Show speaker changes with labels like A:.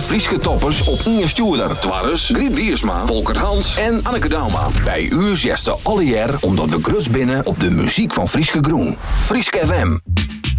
A: Frieske toppers op Inge Stuurder, Twarres, Griet Wiersma, Volker Hans en Anneke Dauma. Bij u zesten alle jaar omdat we grus binnen op de muziek van Frieske Groen. Frieske FM.